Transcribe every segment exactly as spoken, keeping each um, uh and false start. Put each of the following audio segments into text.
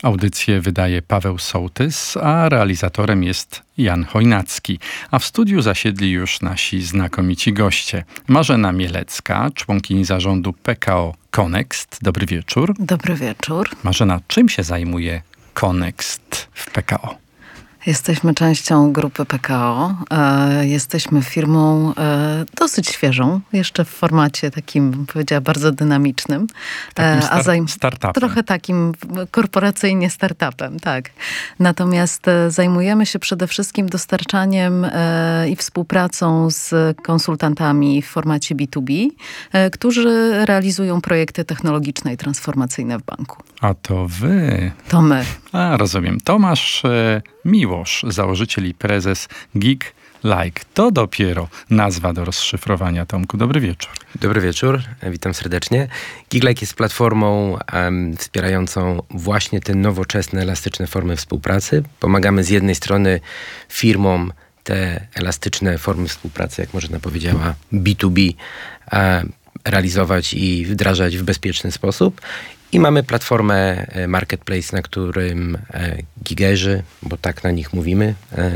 Audycję wydaje Paweł Sołtys, a realizatorem jest Jan Chojnacki. A w studiu zasiedli już nasi znakomici goście. Marzena Mielecka, członkini zarządu P K O Connext. Dobry wieczór. Dobry wieczór. Marzena, czym się zajmuje Connext w P K O? Jesteśmy częścią grupy P K O. E, jesteśmy firmą e, dosyć świeżą, jeszcze w formacie takim, bym powiedziała, bardzo dynamicznym. Takim star- a zajm- startupem. Trochę takim korporacyjnie startupem, tak. Natomiast e, zajmujemy się przede wszystkim dostarczaniem e, i współpracą z konsultantami w formacie B dwa B, e, którzy realizują projekty technologiczne i transformacyjne w banku. A to wy. To my. A, rozumiem. Tomasz e, Miłosz, założyciel i prezes Gig Like. To dopiero nazwa do rozszyfrowania, Tomku. Dobry wieczór. Dobry wieczór, witam serdecznie. Gig Like jest platformą um, wspierającą właśnie te nowoczesne, elastyczne formy współpracy. Pomagamy z jednej strony firmom te elastyczne formy współpracy, jak Marzena powiedziała, B dwa B, um, realizować i wdrażać w bezpieczny sposób. I mamy platformę Marketplace, na którym e, gigerzy, bo tak na nich mówimy, e,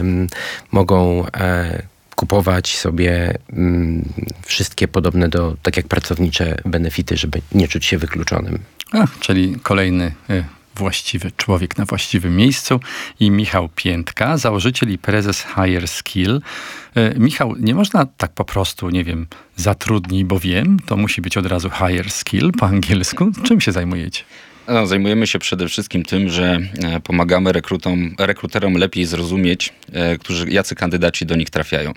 mogą e, kupować sobie m, wszystkie podobne do, tak jak pracownicze benefity, żeby nie czuć się wykluczonym. A, czyli kolejny y, właściwy człowiek na właściwym miejscu. I Michał Piętka, założyciel i prezes Higher Skill. Y, Michał, nie można tak po prostu, nie wiem, zatrudnij, bo wiem, to musi być od razu Higher Skill po angielsku. Czym się zajmujecie? No, zajmujemy się przede wszystkim tym, że e, pomagamy rekrutom, rekruterom lepiej zrozumieć, e, którzy, jacy kandydaci do nich trafiają.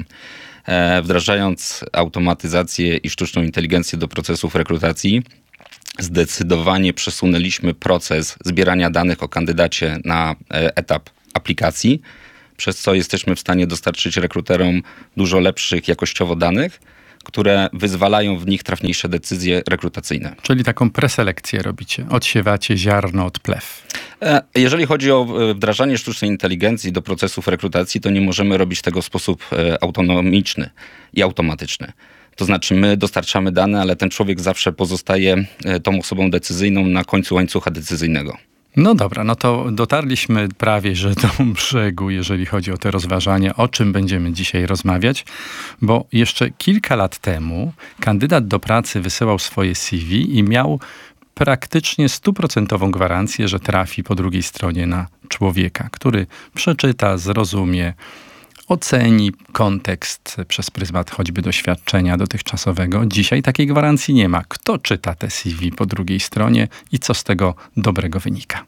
E, wdrażając automatyzację i sztuczną inteligencję do procesów rekrutacji, zdecydowanie przesunęliśmy proces zbierania danych o kandydacie na e, etap aplikacji, przez co jesteśmy w stanie dostarczyć rekruterom dużo lepszych jakościowo danych, które wyzwalają w nich trafniejsze decyzje rekrutacyjne. Czyli taką preselekcję robicie. Odsiewacie ziarno od plew. Jeżeli chodzi o wdrażanie sztucznej inteligencji do procesów rekrutacji, to nie możemy robić tego w sposób autonomiczny i automatyczny. To znaczy my dostarczamy dane, ale ten człowiek zawsze pozostaje tą osobą decyzyjną na końcu łańcucha decyzyjnego. No dobra, no to dotarliśmy prawie że do brzegu, jeżeli chodzi o te rozważania, o czym będziemy dzisiaj rozmawiać, bo jeszcze kilka lat temu kandydat do pracy wysyłał swoje C V i miał praktycznie stuprocentową gwarancję, że trafi po drugiej stronie na człowieka, który przeczyta, zrozumie, oceni kontekst przez pryzmat choćby doświadczenia dotychczasowego. Dzisiaj takiej gwarancji nie ma. Kto czyta te C V po drugiej stronie i co z tego dobrego wynika?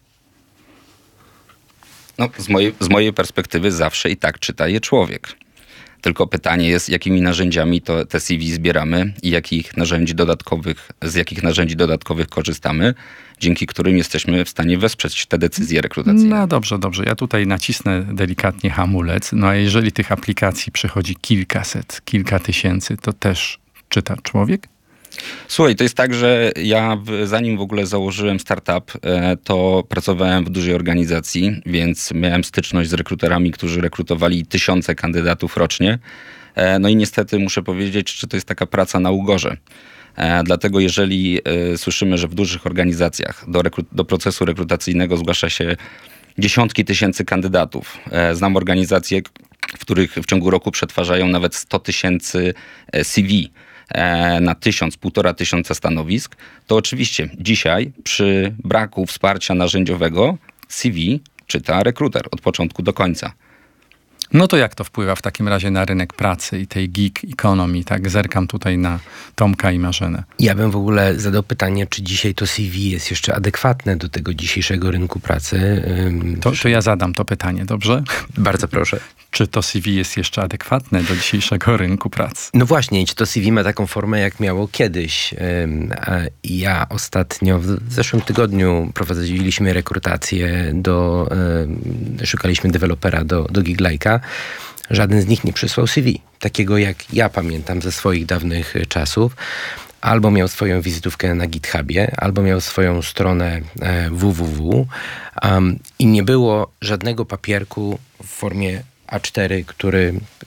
No, z mojej, z mojej perspektywy zawsze i tak czyta je człowiek. Tylko pytanie jest, jakimi narzędziami to, te C V zbieramy i jakich narzędzi dodatkowych, z jakich narzędzi dodatkowych korzystamy, dzięki którym jesteśmy w stanie wesprzeć te decyzje rekrutacyjne. No dobrze, dobrze. Ja tutaj nacisnę delikatnie hamulec. No a jeżeli tych aplikacji przychodzi kilkaset, kilka tysięcy, to też czyta człowiek? Słuchaj, to jest tak, że ja w, zanim w ogóle założyłem startup, e, to pracowałem w dużej organizacji, więc miałem styczność z rekruterami, którzy rekrutowali tysiące kandydatów rocznie. E, no i niestety muszę powiedzieć, że to jest taka praca na ugorze. E, dlatego jeżeli e, słyszymy, że w dużych organizacjach do, rekru- do procesu rekrutacyjnego zgłasza się dziesiątki tysięcy kandydatów. E, znam organizacje, w których w ciągu roku przetwarzają nawet sto tysięcy C V. Na tysiąc, półtora tysiąca stanowisk, to oczywiście dzisiaj przy braku wsparcia narzędziowego C V czyta rekruter od początku do końca. No to jak to wpływa w takim razie na rynek pracy i tej gig economy? Tak, zerkam tutaj na Tomka i Marzenę. Ja bym w ogóle zadał pytanie, czy dzisiaj to C V jest jeszcze adekwatne do tego dzisiejszego rynku pracy? To, to ja zadam to pytanie, dobrze? Bardzo proszę. Czy to C V jest jeszcze adekwatne do dzisiejszego rynku pracy? No właśnie, czy to C V ma taką formę, jak miało kiedyś? Ja ostatnio, w zeszłym tygodniu prowadziliśmy rekrutację do, szukaliśmy dewelopera do, do Gig Like'a. Żaden z nich nie przysłał C V, takiego jak ja pamiętam ze swoich dawnych czasów. Albo miał swoją wizytówkę na GitHubie, albo miał swoją stronę www um, i nie było żadnego papierku w formie A cztery, który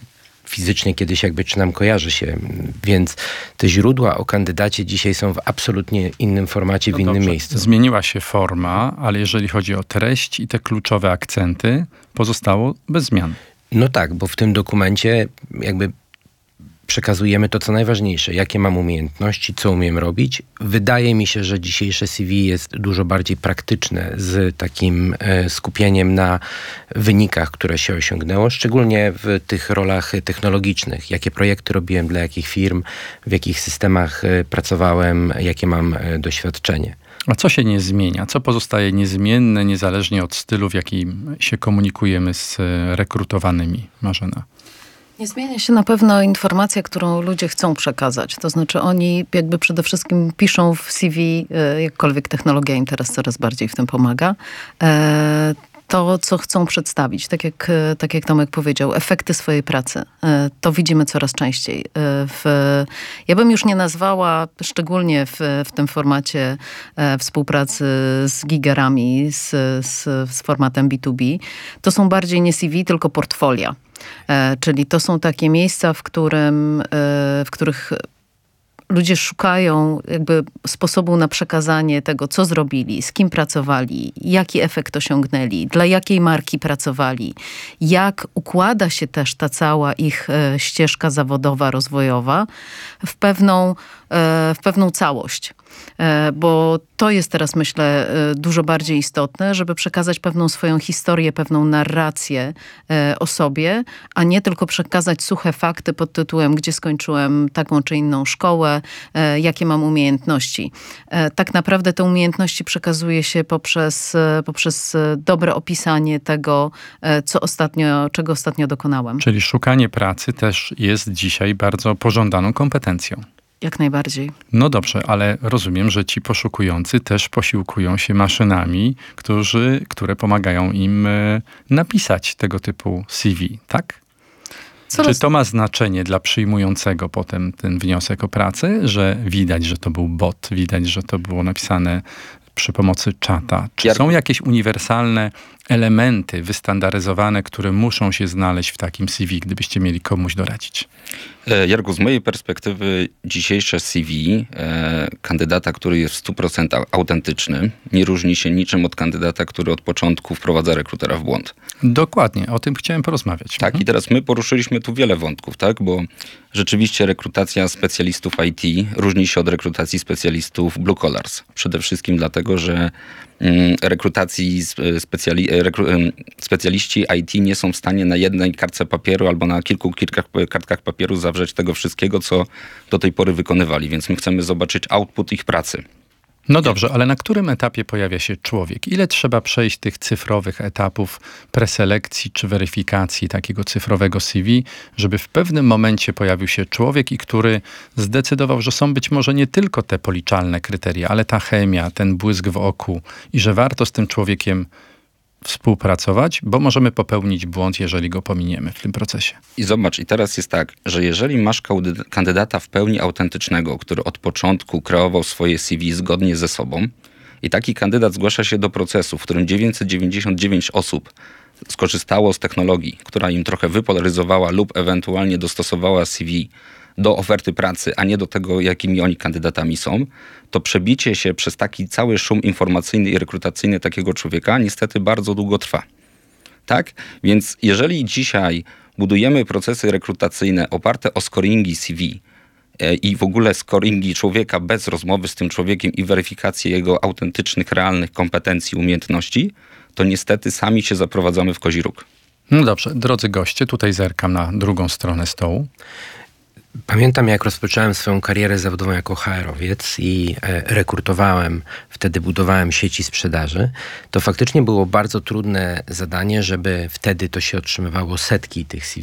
fizycznie kiedyś jakby czy nam kojarzy się. Więc te źródła o kandydacie dzisiaj są w absolutnie innym formacie, w No innym dobrze. miejscu. Zmieniła się forma, ale jeżeli chodzi o treść i te kluczowe akcenty, pozostało bez zmian. No tak, bo w tym dokumencie jakby przekazujemy to, co najważniejsze. Jakie mam umiejętności, co umiem robić. Wydaje mi się, że dzisiejsze C V jest dużo bardziej praktyczne z takim e, skupieniem na wynikach, które się osiągnęło, szczególnie w tych rolach technologicznych. Jakie projekty robiłem, dla jakich firm, w jakich systemach e, pracowałem, jakie mam e, doświadczenie. A co się nie zmienia? Co pozostaje niezmienne, niezależnie od stylu, w jakim się komunikujemy z rekrutowanymi, Marzena? Nie zmienia się na pewno informacja, którą ludzie chcą przekazać. To znaczy oni jakby przede wszystkim piszą w C V, jakkolwiek technologia im teraz coraz bardziej w tym pomaga, to, co chcą przedstawić. Tak jak, tak jak Tomek powiedział, efekty swojej pracy. To widzimy coraz częściej. W, ja bym już nie nazwała, szczególnie w, w tym formacie współpracy z gigerami, z, z, z formatem B dwa B. To są bardziej nie C V, tylko portfolia. Czyli to są takie miejsca, w, którym, w których ludzie szukają jakby sposobu na przekazanie tego, co zrobili, z kim pracowali, jaki efekt osiągnęli, dla jakiej marki pracowali, jak układa się też ta cała ich ścieżka zawodowa, rozwojowa w pewną, w pewną całość. Bo to jest teraz, myślę, dużo bardziej istotne, żeby przekazać pewną swoją historię, pewną narrację o sobie, a nie tylko przekazać suche fakty pod tytułem, gdzie skończyłem taką czy inną szkołę, jakie mam umiejętności. Tak naprawdę te umiejętności przekazuje się poprzez, poprzez dobre opisanie tego, co ostatnio, czego ostatnio dokonałem. Czyli szukanie pracy też jest dzisiaj bardzo pożądaną kompetencją. Jak najbardziej. No dobrze, ale rozumiem, że ci poszukujący też posiłkują się maszynami, którzy, które pomagają im napisać tego typu C V, tak? Coraz... Czy to ma znaczenie dla przyjmującego potem ten wniosek o pracę, że widać, że to był bot, widać, że to było napisane przy pomocy czata? Czy Jarku, są jakieś uniwersalne elementy wystandaryzowane, które muszą się znaleźć w takim C V, gdybyście mieli komuś doradzić? Jarku, z mojej perspektywy dzisiejsze C V e, kandydata, który jest w stu procentach autentyczny, nie różni się niczym od kandydata, który od początku wprowadza rekrutera w błąd. Dokładnie, o tym chciałem porozmawiać. Tak, mhm. I teraz my poruszyliśmy tu wiele wątków, tak, bo rzeczywiście rekrutacja specjalistów I T różni się od rekrutacji specjalistów blue collars. Przede wszystkim dlatego, że mm, rekrutacji specjali, rekru, specjaliści I T nie są w stanie na jednej kartce papieru albo na kilku kilka kartkach papieru zawrzeć tego wszystkiego, co do tej pory wykonywali, więc my chcemy zobaczyć output ich pracy. No dobrze, ale na którym etapie pojawia się człowiek? Ile trzeba przejść tych cyfrowych etapów preselekcji czy weryfikacji takiego cyfrowego C V, żeby w pewnym momencie pojawił się człowiek i który zdecydował, że są być może nie tylko te policzalne kryteria, ale ta chemia, ten błysk w oku i że warto z tym człowiekiem współpracować, bo możemy popełnić błąd, jeżeli go pominiemy w tym procesie. I zobacz, i teraz jest tak, że jeżeli masz kandydata w pełni autentycznego, który od początku kreował swoje C V zgodnie ze sobą i taki kandydat zgłasza się do procesu, w którym dziewięćset dziewięćdziesiąt dziewięć osób skorzystało z technologii, która im trochę wypolaryzowała lub ewentualnie dostosowała C V do oferty pracy, a nie do tego, jakimi oni kandydatami są, to przebicie się przez taki cały szum informacyjny i rekrutacyjny takiego człowieka niestety bardzo długo trwa. Tak? Więc jeżeli dzisiaj budujemy procesy rekrutacyjne oparte o scoringi C V e, i w ogóle scoringi człowieka bez rozmowy z tym człowiekiem i weryfikację jego autentycznych, realnych kompetencji, umiejętności, to niestety sami się zaprowadzamy w kozi róg. No dobrze, drodzy goście, tutaj zerkam na drugą stronę stołu. Pamiętam, jak rozpocząłem swoją karierę zawodową jako H R-owiec i e, rekrutowałem, wtedy budowałem sieci sprzedaży, to faktycznie było bardzo trudne zadanie, żeby wtedy to się otrzymywało setki tych C V,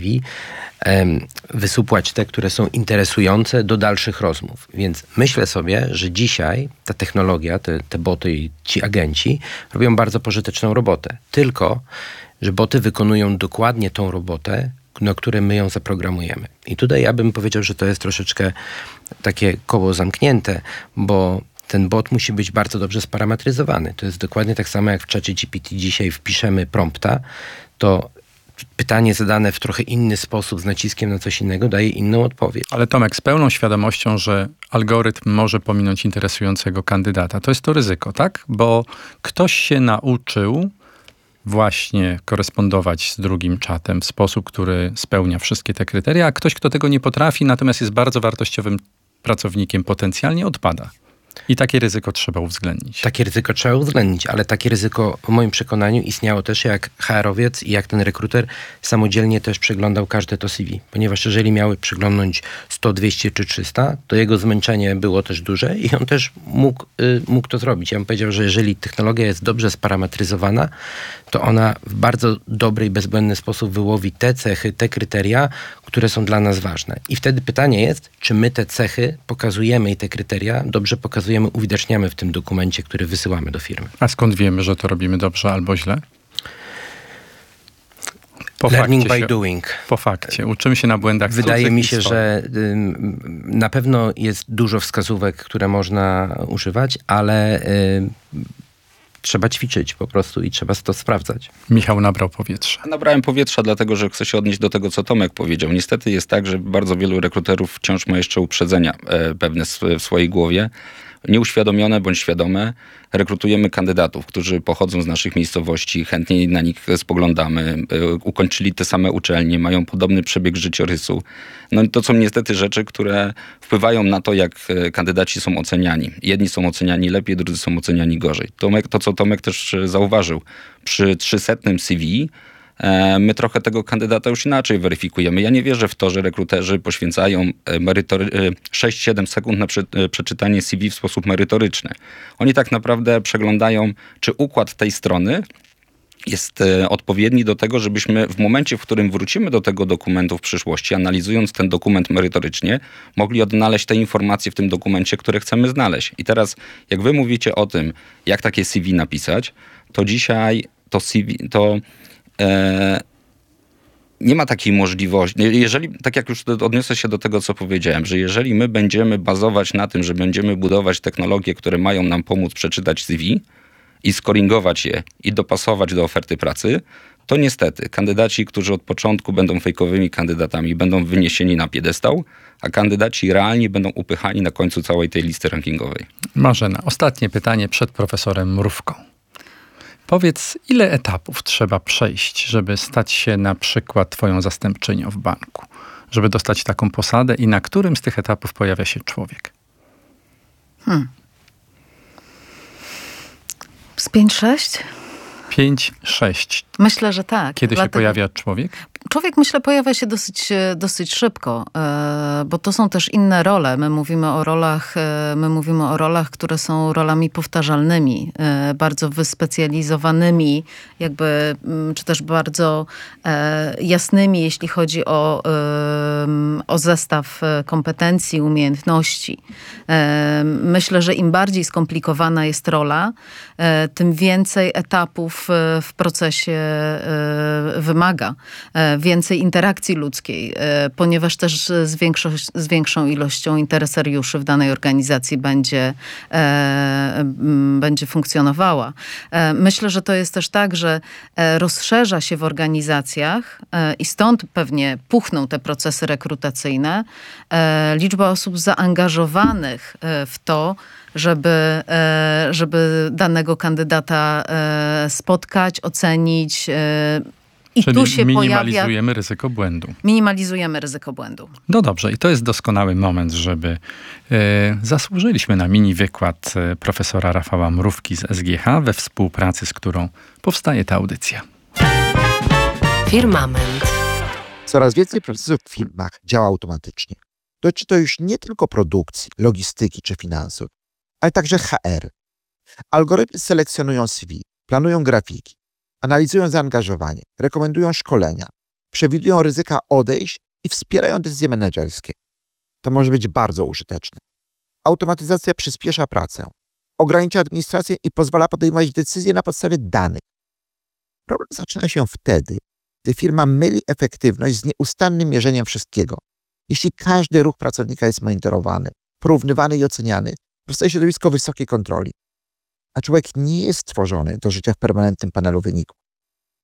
e, wysupłać te, które są interesujące do dalszych rozmów. Więc myślę sobie, że dzisiaj ta technologia, te, te boty i ci agenci robią bardzo pożyteczną robotę. Tylko, że boty wykonują dokładnie tą robotę, na które my ją zaprogramujemy. I tutaj ja bym powiedział, że to jest troszeczkę takie koło zamknięte, bo ten bot musi być bardzo dobrze sparametryzowany. To jest dokładnie tak samo, jak w czacie G P T dzisiaj wpiszemy prompta, to pytanie zadane w trochę inny sposób, z naciskiem na coś innego, daje inną odpowiedź. Ale Tomek, z pełną świadomością, że algorytm może pominąć interesującego kandydata, to jest to ryzyko, tak? Bo ktoś się nauczył właśnie korespondować z drugim czatem w sposób, który spełnia wszystkie te kryteria, a ktoś, kto tego nie potrafi, natomiast jest bardzo wartościowym pracownikiem, potencjalnie odpada. I takie ryzyko trzeba uwzględnić. Takie ryzyko trzeba uwzględnić, ale takie ryzyko w moim przekonaniu istniało też, jak H R-owiec i jak ten rekruter samodzielnie też przeglądał każde to C V. Ponieważ jeżeli miały przeglądnąć sto, dwieście czy trzysta, to jego zmęczenie było też duże i on też mógł, y, mógł to zrobić. Ja bym powiedział, że jeżeli technologia jest dobrze sparametryzowana, to ona w bardzo dobry i bezbłędny sposób wyłowi te cechy, te kryteria, które są dla nas ważne. I wtedy pytanie jest, czy my te cechy pokazujemy i te kryteria dobrze pokazujemy, uwidaczniamy w tym dokumencie, który wysyłamy do firmy. A skąd wiemy, że to robimy dobrze albo źle? Po Learning fakcie by się, doing. Po fakcie. Uczymy się na błędach. Wydaje mi się, swoich. że y, na pewno jest dużo wskazówek, które można używać, ale y, trzeba ćwiczyć po prostu i trzeba to sprawdzać. Michał nabrał powietrza. Nabrałem powietrza, dlatego że chcę się odnieść do tego, co Tomek powiedział. Niestety jest tak, że bardzo wielu rekruterów wciąż ma jeszcze uprzedzenia e, pewne w swojej głowie. Nieuświadomione bądź świadome, rekrutujemy kandydatów, którzy pochodzą z naszych miejscowości, chętnie na nich spoglądamy, ukończyli te same uczelnie, mają podobny przebieg życiorysu. No i to są niestety rzeczy, które wpływają na to, jak kandydaci są oceniani. Jedni są oceniani lepiej, drudzy są oceniani gorzej. Tomek, to, co Tomek też zauważył, przy trzysetnym C V my trochę tego kandydata już inaczej weryfikujemy. Ja nie wierzę w to, że rekruterzy poświęcają merytory- sześć siedem sekund na prze- przeczytanie C V w sposób merytoryczny. Oni tak naprawdę przeglądają, czy układ tej strony jest odpowiedni do tego, żebyśmy w momencie, w którym wrócimy do tego dokumentu w przyszłości, analizując ten dokument merytorycznie, mogli odnaleźć te informacje w tym dokumencie, które chcemy znaleźć. I teraz, jak wy mówicie o tym, jak takie C V napisać, to dzisiaj to C V, to e, nie ma takiej możliwości. Jeżeli, tak jak już odniosę się do tego, co powiedziałem, że jeżeli my będziemy bazować na tym, że będziemy budować technologie, które mają nam pomóc przeczytać C V, i skoringować je i dopasować do oferty pracy, to niestety kandydaci, którzy od początku będą fejkowymi kandydatami, będą wyniesieni na piedestał, a kandydaci realnie będą upychani na końcu całej tej listy rankingowej. Marzena, ostatnie pytanie przed profesorem Mrówką. Powiedz, ile etapów trzeba przejść, żeby stać się na przykład twoją zastępczynią w banku? Żeby dostać taką posadę i na którym z tych etapów pojawia się człowiek? Hmm. Z pięć sześć? pięć sześć. Myślę, że tak. Kiedy Dlatego... się pojawia człowiek? Człowiek, myślę, pojawia się dosyć, dosyć szybko, bo to są też inne role. My mówimy o rolach, my mówimy o rolach, które są rolami powtarzalnymi, bardzo wyspecjalizowanymi, jakby, czy też bardzo jasnymi, jeśli chodzi o, o zestaw kompetencji, umiejętności. Myślę, że im bardziej skomplikowana jest rola, tym więcej etapów w procesie wymaga. Więcej interakcji ludzkiej, ponieważ też z, większo, z większą ilością interesariuszy w danej organizacji będzie, e, będzie funkcjonowała. E, myślę, że to jest też tak, że rozszerza się w organizacjach e, i stąd pewnie puchną te procesy rekrutacyjne, e, liczba osób zaangażowanych e, w to, żeby, e, żeby danego kandydata e, spotkać, ocenić, e, I Czyli tu się minimalizujemy pojawia, ryzyko błędu. Minimalizujemy ryzyko błędu. No dobrze, i to jest doskonały moment, żeby e, zasłużyliśmy na mini wykład e, profesora Rafała Mrówki z S G H, we współpracy z którą powstaje ta audycja. Firmament. Coraz więcej procesów w firmach działa automatycznie. Dotyczy to już nie tylko produkcji, logistyki czy finansów, ale także H R. Algorytmy selekcjonują C V, planują grafiki, analizują zaangażowanie, rekomendują szkolenia, przewidują ryzyka odejść i wspierają decyzje menedżerskie. To może być bardzo użyteczne. Automatyzacja przyspiesza pracę, ogranicza administrację i pozwala podejmować decyzje na podstawie danych. Problem zaczyna się wtedy, gdy firma myli efektywność z nieustannym mierzeniem wszystkiego. Jeśli każdy ruch pracownika jest monitorowany, porównywany i oceniany, powstaje środowisko wysokiej kontroli. A człowiek nie jest stworzony do życia w permanentnym panelu wyników.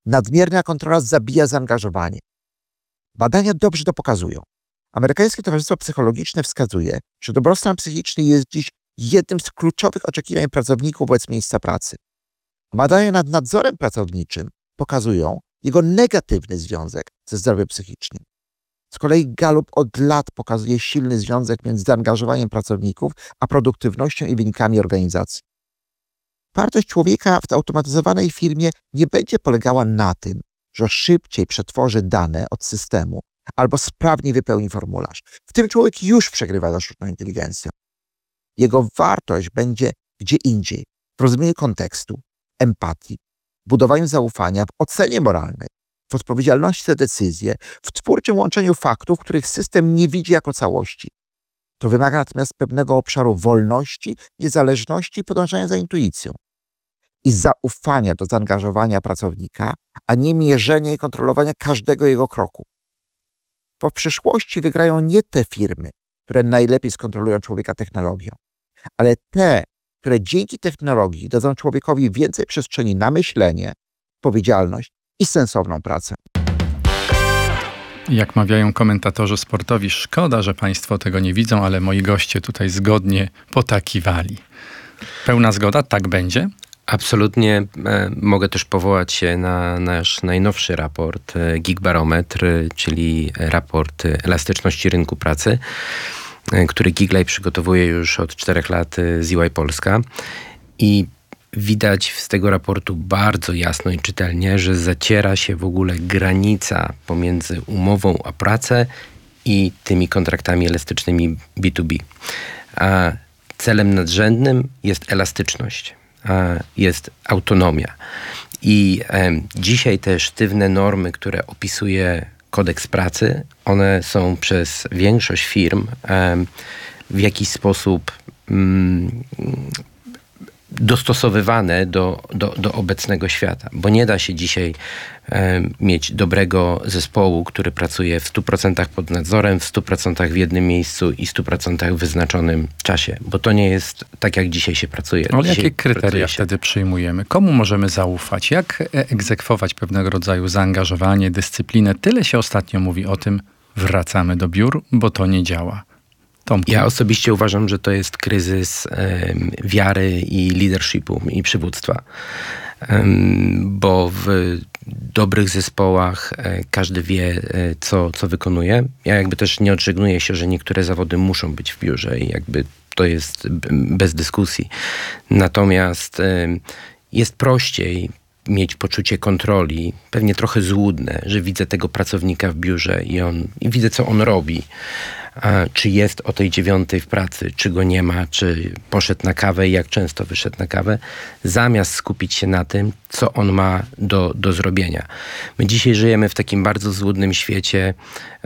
Nadmierna kontrola zabija zaangażowanie. Badania dobrze to pokazują. Amerykańskie Towarzystwo Psychologiczne wskazuje, że dobrostan psychiczny jest dziś jednym z kluczowych oczekiwań pracowników wobec miejsca pracy. Badania nad nadzorem pracowniczym pokazują jego negatywny związek ze zdrowiem psychicznym. Z kolei Gallup od lat pokazuje silny związek między zaangażowaniem pracowników a produktywnością i wynikami organizacji. Wartość człowieka w zautomatyzowanej firmie nie będzie polegała na tym, że szybciej przetworzy dane od systemu albo sprawniej wypełni formularz. W tym człowiek już przegrywa za sztuczną inteligencją. Jego wartość będzie gdzie indziej, w rozumieniu kontekstu, empatii, budowaniu zaufania, w ocenie moralnej, w odpowiedzialności za decyzje, w twórczym łączeniu faktów, których system nie widzi jako całości. To wymaga natomiast pewnego obszaru wolności, niezależności i podążania za intuicją. I zaufania do zaangażowania pracownika, a nie mierzenia i kontrolowania każdego jego kroku. Bo w przyszłości wygrają nie te firmy, które najlepiej skontrolują człowieka technologią, ale te, które dzięki technologii dadzą człowiekowi więcej przestrzeni na myślenie, odpowiedzialność i sensowną pracę. Jak mawiają komentatorzy sportowi, szkoda, że państwo tego nie widzą, ale moi goście tutaj zgodnie potakiwali. Pełna zgoda? Tak będzie? Absolutnie. E, mogę też powołać się na nasz najnowszy raport e, Gigbarometr, czyli raport elastyczności rynku pracy, e, który Giglaj przygotowuje już od czterech lat z E Y Polska. I widać z tego raportu bardzo jasno i czytelnie, że zaciera się w ogóle granica pomiędzy umową a pracę i tymi kontraktami elastycznymi B dwa B. A celem nadrzędnym jest elastyczność, a jest autonomia. I e, dzisiaj te sztywne normy, które opisuje kodeks pracy, one są przez większość firm e, w jakiś sposób mm, dostosowywane do, do, do obecnego świata, bo nie da się dzisiaj e, mieć dobrego zespołu, który pracuje w stu procentach pod nadzorem, w stu procentach w jednym miejscu i stu procentach w wyznaczonym czasie, bo to nie jest tak, jak dzisiaj się pracuje. Ale dzisiaj jakie kryteria się... wtedy przyjmujemy? Komu możemy zaufać? Jak egzekwować pewnego rodzaju zaangażowanie, dyscyplinę? Tyle się ostatnio mówi o tym, wracamy do biur, bo to nie działa. Tomku. Ja osobiście uważam, że to jest kryzys e, wiary i leadershipu i przywództwa. E, bo w dobrych zespołach e, każdy wie, e, co, co wykonuje. Ja jakby też nie odżegnuję się, że niektóre zawody muszą być w biurze i jakby to jest b- bez dyskusji. Natomiast e, jest prościej mieć poczucie kontroli, pewnie trochę złudne, że widzę tego pracownika w biurze i, on, i widzę, co on robi. A czy jest o tej dziewiątej w pracy, czy go nie ma, czy poszedł na kawę i jak często wyszedł na kawę, zamiast skupić się na tym, co on ma do, do zrobienia. My dzisiaj żyjemy w takim bardzo złudnym świecie,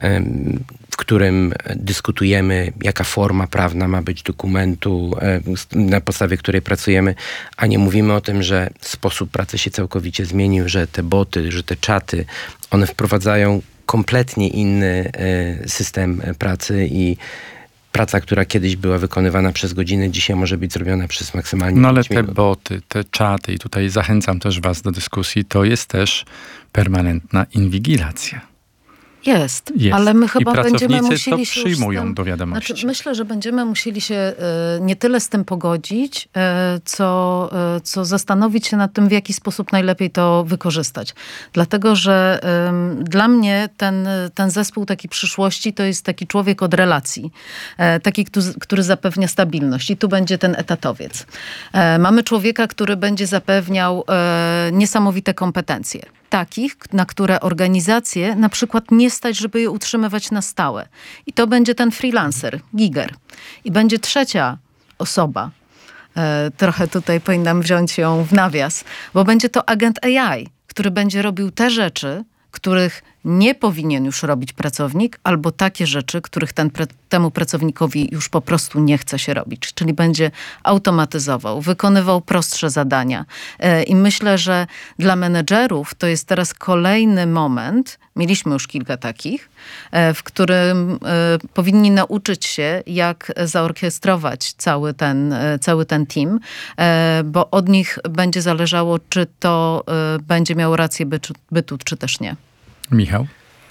w którym dyskutujemy, jaka forma prawna ma być dokumentu, na podstawie której pracujemy, a nie mówimy o tym, że sposób pracy się całkowicie zmienił, że te boty, że te czaty, one wprowadzają kompletnie inny system pracy i praca, która kiedyś była wykonywana przez godzinę, dzisiaj może być zrobiona przez maksymalnie No ale pięć te minut. boty, te czaty, i tutaj zachęcam też was do dyskusji, to jest też permanentna inwigilacja. Jest, Jest. ale my I chyba będziemy pracownicy musieli to się już z przyjmują tym, do wiadomości. Znaczy, myślę, że będziemy musieli się y, nie tyle z tym pogodzić, y, co, y, co zastanowić się nad tym, w jaki sposób najlepiej to wykorzystać. Dlatego, że y, dla mnie ten, ten zespół taki przyszłości to jest taki człowiek od relacji. Y, taki, który, który zapewnia stabilność. I tu będzie ten etatowiec. Y, mamy człowieka, który będzie zapewniał y, niesamowite kompetencje. Takich, na które organizacje na przykład nie stać, żeby je utrzymywać na stałe. I to będzie ten freelancer, giger. I będzie trzecia osoba. E, trochę tutaj powinnam wziąć ją w nawias, bo będzie to agent A I, który będzie robił te rzeczy, których nie powinien już robić pracownik, albo takie rzeczy, których ten, temu pracownikowi już po prostu nie chce się robić. Czyli będzie automatyzował, wykonywał prostsze zadania. I myślę, że dla menedżerów to jest teraz kolejny moment, mieliśmy już kilka takich, w którym powinni nauczyć się, jak zaorkiestrować cały ten, cały ten team, bo od nich będzie zależało, czy to będzie miało rację bytu, bytu czy też nie. Michał?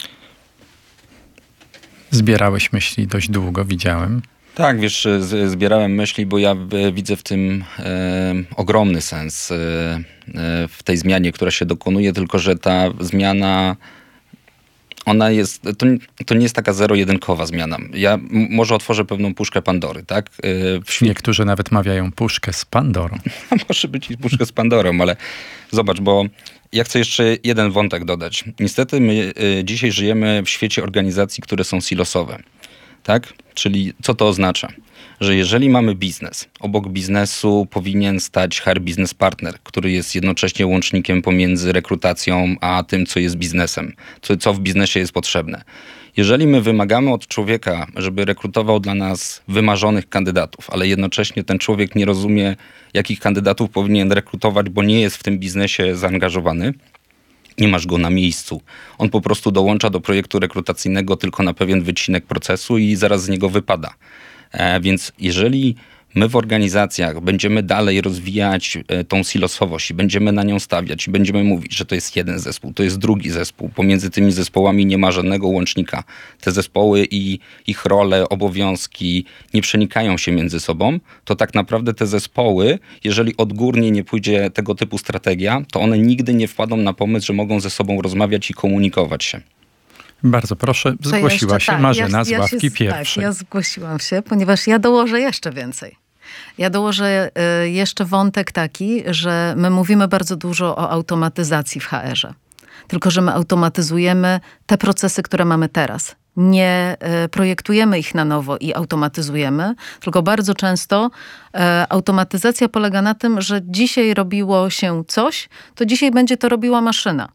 Zbierałeś myśli dość długo, widziałem. Tak, wiesz, z, zbierałem myśli, bo ja w, widzę w tym e, ogromny sens e, e, w tej zmianie, która się dokonuje, tylko że ta zmiana, ona jest, to, to nie jest taka zero-jedynkowa zmiana. Ja m- może otworzę pewną puszkę Pandory, tak? E, w świecie... Niektórzy nawet mawiają puszkę z Pandorą. Może być i puszkę z Pandorą, ale zobacz, bo ja chcę jeszcze jeden wątek dodać. Niestety my y, dzisiaj żyjemy w świecie organizacji, które są silosowe. Tak? Czyli co to oznacza? Że jeżeli mamy biznes, obok biznesu powinien stać H R Business Partner, który jest jednocześnie łącznikiem pomiędzy rekrutacją a tym, co jest biznesem, co, co w biznesie jest potrzebne. Jeżeli my wymagamy od człowieka, żeby rekrutował dla nas wymarzonych kandydatów, ale jednocześnie ten człowiek nie rozumie, jakich kandydatów powinien rekrutować, bo nie jest w tym biznesie zaangażowany, nie masz go na miejscu. On po prostu dołącza do projektu rekrutacyjnego tylko na pewien wycinek procesu i zaraz z niego wypada. E, więc jeżeli my w organizacjach będziemy dalej rozwijać e, tą silosowość i będziemy na nią stawiać i będziemy mówić, że to jest jeden zespół, to jest drugi zespół, pomiędzy tymi zespołami nie ma żadnego łącznika. Te zespoły i ich role, obowiązki nie przenikają się między sobą, to tak naprawdę te zespoły, jeżeli odgórnie nie pójdzie tego typu strategia, to one nigdy nie wpadą na pomysł, że mogą ze sobą rozmawiać i komunikować się. Bardzo proszę, zgłosiła ja się tak, Marzena ja, z ja ławki się, pierwszej. Tak, ja zgłosiłam się, ponieważ ja dołożę jeszcze więcej. Ja dołożę y, jeszcze wątek taki, że my mówimy bardzo dużo o automatyzacji w H R-ze. Tylko że my automatyzujemy te procesy, które mamy teraz. Nie y, projektujemy ich na nowo i automatyzujemy, tylko bardzo często y, automatyzacja polega na tym, że dzisiaj robiło się coś, to dzisiaj będzie to robiła maszyna.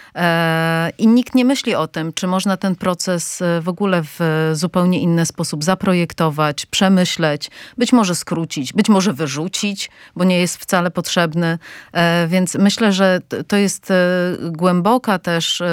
I nikt nie myśli o tym, czy można ten proces w ogóle w zupełnie inny sposób zaprojektować, przemyśleć, być może skrócić, być może wyrzucić, bo nie jest wcale potrzebny. Więc myślę, że to jest głęboka też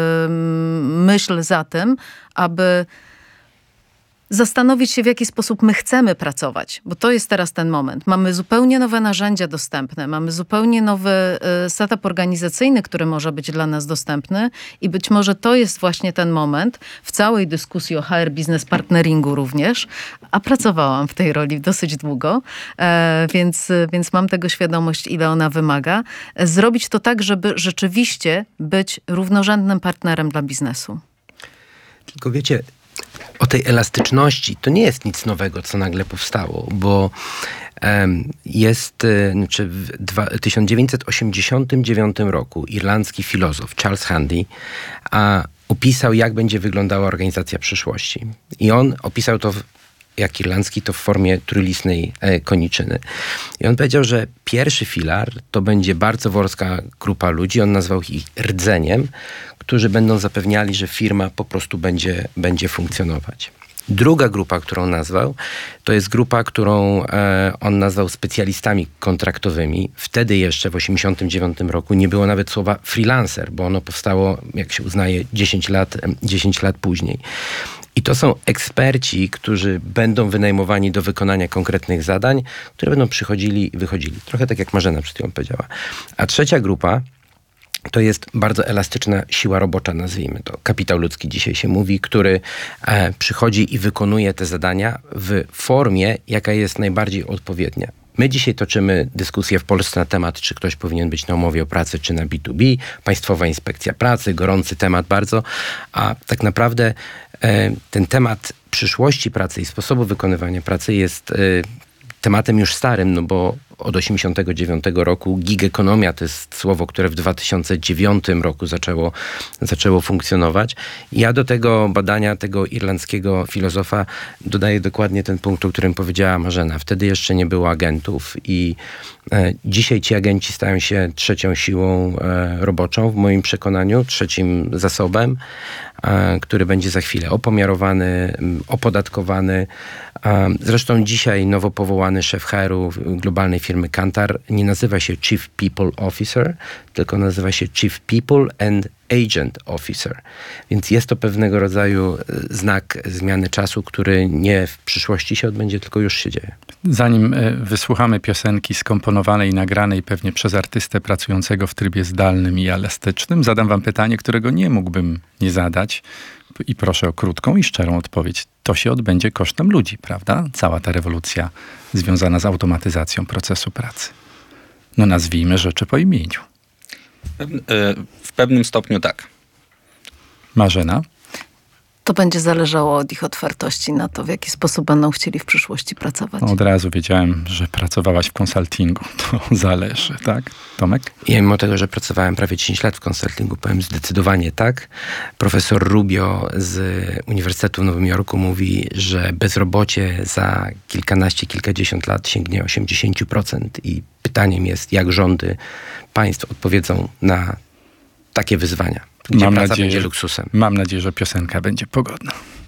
myśl za tym, aby zastanowić się, w jaki sposób my chcemy pracować, bo to jest teraz ten moment. Mamy zupełnie nowe narzędzia dostępne, mamy zupełnie nowy setup organizacyjny, który może być dla nas dostępny i być może to jest właśnie ten moment w całej dyskusji o H R Business Partneringu również, a pracowałam w tej roli dosyć długo, więc, więc mam tego świadomość, ile ona wymaga. Zrobić to tak, żeby rzeczywiście być równorzędnym partnerem dla biznesu. Tylko wiecie, o tej elastyczności to nie jest nic nowego, co nagle powstało, bo um, jest, znaczy w dwa, tysiąc dziewięćset osiemdziesiątym dziewiątym roku irlandzki filozof Charles Handy a, opisał, jak będzie wyglądała organizacja przyszłości. I on opisał to w, jak irlandzki, to w formie trójlistnej e, koniczyny. I on powiedział, że pierwszy filar to będzie bardzo wąska grupa ludzi, on nazwał ich rdzeniem, którzy będą zapewniali, że firma po prostu będzie, będzie funkcjonować. Druga grupa, którą nazwał, to jest grupa, którą e, on nazwał specjalistami kontraktowymi. Wtedy jeszcze w osiemdziesiątym dziewiątym roku nie było nawet słowa freelancer, bo ono powstało, jak się uznaje, dziesięć lat, dziesięć lat później. I to są eksperci, którzy będą wynajmowani do wykonania konkretnych zadań, które będą przychodzili i wychodzili. Trochę tak jak Marzena przed chwilą powiedziała. A trzecia grupa to jest bardzo elastyczna siła robocza, nazwijmy to. Kapitał ludzki dzisiaj się mówi, który e, przychodzi i wykonuje te zadania w formie, jaka jest najbardziej odpowiednia. My dzisiaj toczymy dyskusję w Polsce na temat, czy ktoś powinien być na umowie o pracę, czy na B dwa B. Państwowa Inspekcja Pracy, gorący temat bardzo. A tak naprawdę e, ten temat przyszłości pracy i sposobu wykonywania pracy jest e, tematem już starym, no bo od osiemdziesiątego dziewiątego roku. Gig ekonomia to jest słowo, które w dwa tysiące dziewiątym roku zaczęło, zaczęło funkcjonować. Ja do tego badania tego irlandzkiego filozofa dodaję dokładnie ten punkt, o którym powiedziała Marzena. Wtedy jeszcze nie było agentów i e, dzisiaj ci agenci stają się trzecią siłą e, roboczą, w moim przekonaniu, trzecim zasobem, e, który będzie za chwilę opomiarowany, opodatkowany. E, zresztą dzisiaj nowo powołany szef H R-u globalnej firmy Kantar nie nazywa się Chief People Officer, tylko nazywa się Chief People and Agent Officer. Więc jest to pewnego rodzaju znak zmiany czasu, który nie w przyszłości się odbędzie, tylko już się dzieje. Zanim wysłuchamy piosenki skomponowanej i nagranej pewnie przez artystę pracującego w trybie zdalnym i elastycznym, zadam wam pytanie, którego nie mógłbym nie zadać i proszę o krótką i szczerą odpowiedź. To się odbędzie kosztem ludzi, prawda? Cała ta rewolucja związana z automatyzacją procesu pracy. No nazwijmy rzeczy po imieniu. W pewnym stopniu tak. Marzena? To będzie zależało od ich otwartości na to, w jaki sposób będą chcieli w przyszłości pracować. Od razu wiedziałem, że pracowałaś w konsultingu. To zależy, tak? Tomek? Ja mimo tego, że pracowałem prawie dziesięć lat w konsultingu, powiem zdecydowanie tak. Profesor Rubio z Uniwersytetu w Nowym Jorku mówi, że bezrobocie za kilkanaście, kilkadziesiąt lat sięgnie osiemdziesiąt procent i pytaniem jest, jak rządy państw odpowiedzą na takie wyzwania, gdzie Mam praca nadzieję, będzie luksusem. Mam nadzieję, że piosenka będzie pogodna.